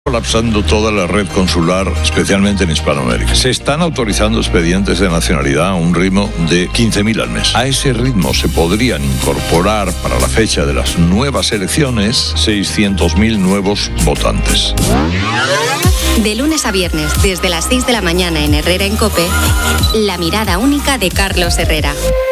colapsando toda la red consular, especialmente en Hispanoamérica. Se están autorizando expedientes de nacionalidad a un ritmo de 15.000 al mes. A ese ritmo se podrían incorporar para la fecha de las nuevas elecciones 600.000 nuevos votantes. De lunes a viernes, desde las 6 de la mañana en Herrera en COPE, la mirada única de Carlos Herrera.